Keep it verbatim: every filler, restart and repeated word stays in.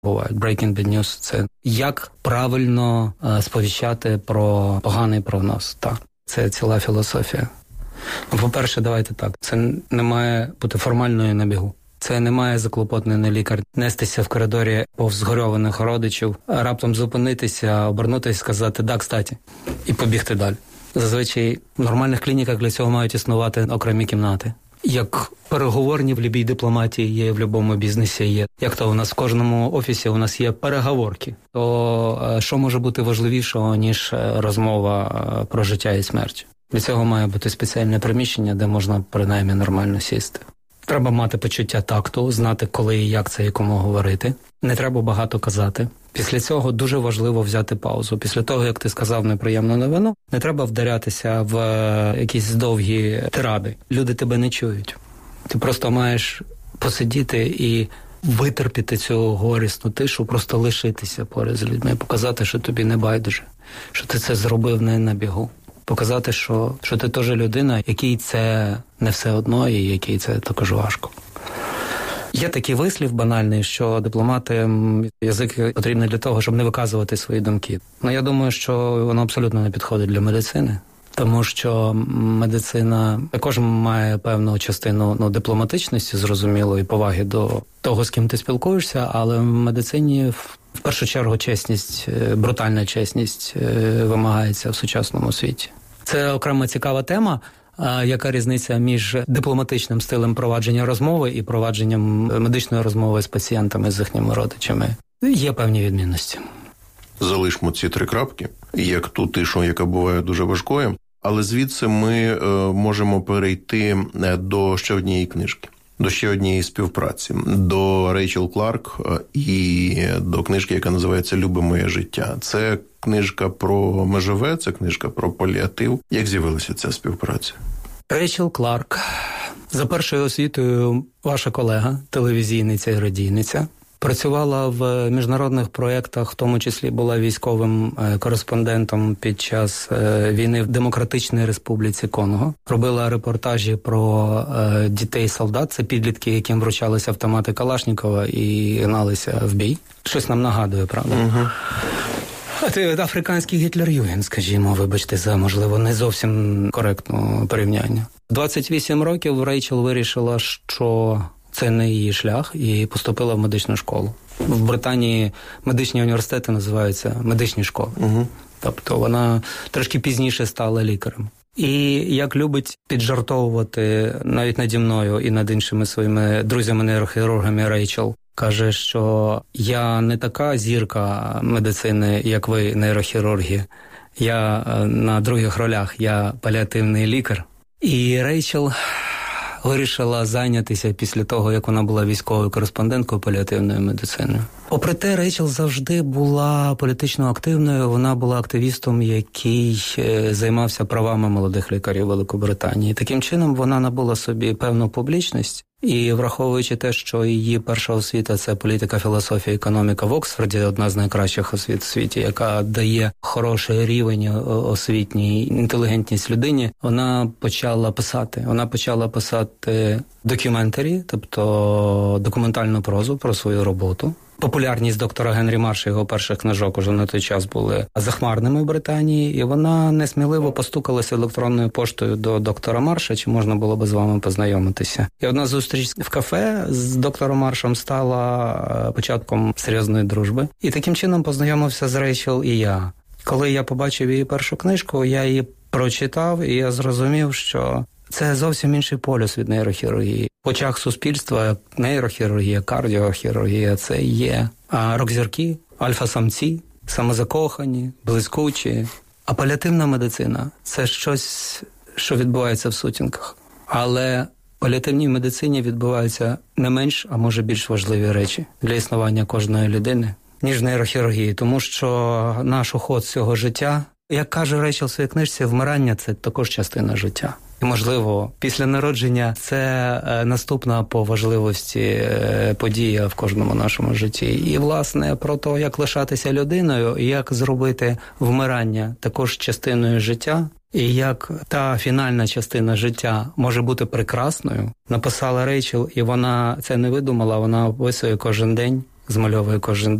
бувають. Breaking the news – це як правильно е, сповіщати про поганий прогноз. Так, це ціла філософія. Ну, по-перше, давайте так, це не має бути формальною на бігу. Це не має заклопотаний лікар нестися в коридорі повз згорьованих родичів, раптом зупинитися, обернутися, сказати «да, кстати», і побігти далі. Зазвичай в нормальних клініках для цього мають існувати окремі кімнати. Як переговорні в будь-якій дипломатії є, в будь-якому бізнесі є. Як то у нас в кожному офісі у нас є переговорки. То що може бути важливішого, ніж розмова про життя і смерть? Для цього має бути спеціальне приміщення, де можна принаймні нормально сісти. Треба мати почуття такту, знати, коли і як це і кому говорити. Не треба багато казати. Після цього дуже важливо взяти паузу. Після того, як ти сказав неприємну новину, не треба вдарятися в якісь довгі тиради. Люди тебе не чують. Ти просто маєш посидіти і витерпіти цю горісну тишу, просто лишитися поряд з людьми, показати, що тобі не байдуже, що ти це зробив не на бігу. Показати, що, що ти теж людина, якій це не все одно і якій це також важко. Є такий вислів банальний, що дипломати язик потрібний для того, щоб не виказувати свої думки. Ну, я думаю, що воно абсолютно не підходить для медицини, тому що медицина також має певну частину ну, дипломатичності, зрозуміло, і поваги до того, з ким ти спілкуєшся, але в медицині в першу чергу чесність, брутальна чесність вимагається в сучасному світі. Це окрема цікава тема. А яка різниця між дипломатичним стилем провадження розмови і провадженням медичної розмови з пацієнтами, з їхніми родичами? Є певні відмінності. Залишмо ці три крапки, як ту тишу, яка буває дуже важкою, але звідси ми е, можемо перейти до ще однієї книжки, до ще однієї співпраці, до Рейчел Кларк і до книжки, яка називається «Любе моє життя». Це книжка про межове, це книжка про паліатив. Як з'явилася ця співпраця? Рейчел Кларк. За першою освітою ваша колега, телевізійниця і радійниця. Працювала в міжнародних проєктах, в тому числі була військовим кореспондентом під час війни в Демократичній Республіці Конго. Робила репортажі про дітей-солдат, це підлітки, яким вручалися автомати Калашнікова і гналися в бій. Щось нам нагадує, правда? Угу. Це африканський Гітлер-Юген, скажімо, вибачте за, можливо, не зовсім коректне порівняння. двадцять вісім років Рейчел вирішила, що це не її шлях, і поступила в медичну школу. В Британії медичні університети називаються медичні школи. Угу. Тобто вона трошки пізніше стала лікарем. І як любить піджартовувати навіть наді мною і над іншими своїми друзями-нейрохірургами Рейчел, каже, що я не така зірка медицини, як ви, нейрохірурги. Я на других ролях, я паліативний лікар. І Рейчел вирішила зайнятися після того, як вона була військовою кореспонденткою паліативною медициною. Попри те, Рейчел завжди була політично активною, вона була активістом, який займався правами молодих лікарів Великобританії. Таким чином, вона набула собі певну публічність. І враховуючи те, що її перша освіта – це політика, філософія, економіка в Оксфорді, одна з найкращих освіт у світі, яка дає хороший рівень освітній, інтелігентність людині, вона почала писати. Вона почала писати докюментарі, тобто документальну прозу про свою роботу. Популярність доктора Генрі Марша, його перших книжок уже на той час були захмарними в Британії, і вона несміливо постукалася електронною поштою до доктора Марша, чи можна було би з вами познайомитися. І одна зустріч в кафе з доктором Маршем стала початком серйозної дружби. І таким чином познайомився з Рейчел і я. Коли я побачив її першу книжку, я її прочитав, і я зрозумів, що це зовсім інший полюс від нейрохірургії. В очах суспільства нейрохірургія, кардіохірургія – це є рок-зірки, альфа-самці, самозакохані, блискучі. А паліативна медицина – це щось, що відбувається в сутінках. Але в паліативній медицині відбуваються не менш, а може більш важливі речі для існування кожної людини, ніж в нейрохірургії. Тому що наш уход з цього життя, як каже Рейчел в своїй книжці, вмирання – це також частина життя. І, можливо, після народження це е, наступна по важливості е, подія в кожному нашому житті. І, власне, про те, як лишатися людиною, і як зробити вмирання також частиною життя, і як та фінальна частина життя може бути прекрасною, написала Рейчел, і вона це не видумала, вона описує кожен день. змальовує кожен